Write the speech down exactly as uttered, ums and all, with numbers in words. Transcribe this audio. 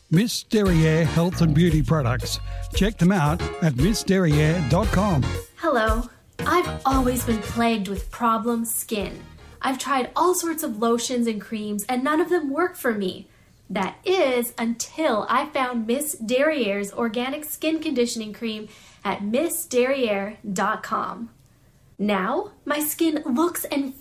Miss Derriere Health and Beauty Products. Check them out at miss derriere dot com. Hello. I've always been plagued with problem skin. I've tried all sorts of lotions and creams and none of them work for me. That is until I found Miss Derriere's organic skin conditioning cream at miss derriere dot com. Now, my skin looks and